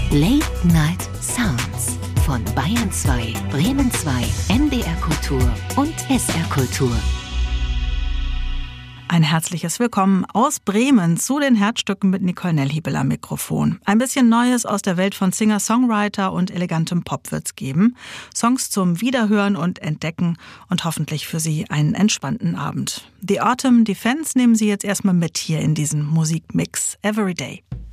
Late Night Sounds von Bayern 2, Bremen 2, NDR Kultur und SR Kultur. Ein herzliches Willkommen aus Bremen zu den Herzstücken mit Nicole Nellhiebel am Mikrofon. Ein bisschen Neues aus der Welt von Singer-Songwriter und elegantem Pop wird's geben. Songs zum Wiederhören und Entdecken und hoffentlich für Sie einen entspannten Abend. The Autumn Defense nehmen Sie jetzt erstmal mit hier in diesen Musikmix Everyday.